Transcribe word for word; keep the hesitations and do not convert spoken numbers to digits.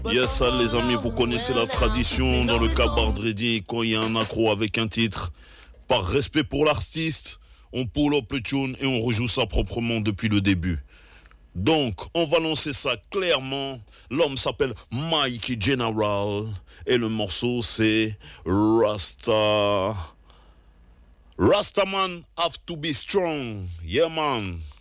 Yes, ça, les amis, vous connaissez la tradition dans le Cabardrédi. Quand il y a un accro avec un titre, par respect pour l'artiste, on pull up le tune et on rejoue ça proprement depuis le début. Donc, on va lancer ça clairement. L'homme s'appelle Mikey General et le morceau c'est Rasta. Rastaman have to be strong. Yeah, man.